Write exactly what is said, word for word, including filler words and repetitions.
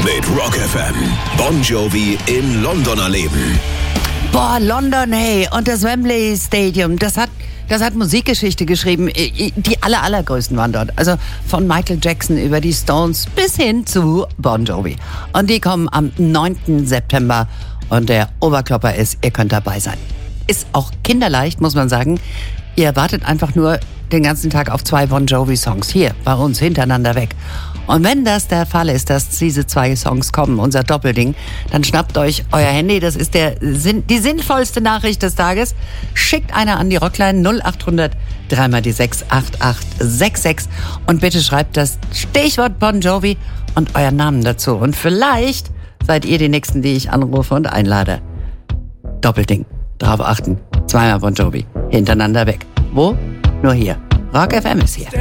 mit Rock F M. Bon Jovi in London erleben. Boah, London, hey, und das Wembley Stadium, das hat, das hat Musikgeschichte geschrieben. Die aller, allergrößten waren dort. Also von Michael Jackson über die Stones bis hin zu Bon Jovi. Und die kommen am neunten September und der Oberklopper ist, ihr könnt dabei sein. Ist auch kinderleicht, muss man sagen. Ihr wartet einfach nur den ganzen Tag auf zwei Bon Jovi-Songs hier bei uns hintereinander weg. Und wenn das der Fall ist, dass diese zwei Songs kommen, unser Doppelding, dann schnappt euch euer Handy. Das ist der, die sinnvollste Nachricht des Tages. Schickt einer an die Rockline null acht hundert drei mal die sechs acht acht sechs sechs und bitte schreibt das Stichwort Bon Jovi und euren Namen dazu. Und vielleicht seid ihr die Nächsten, die ich anrufe und einlade. Doppelding. Drauf achten. Zweimal Bon Jovi. Hintereinander weg. Wo? Nur hier. Rock F M ist hier.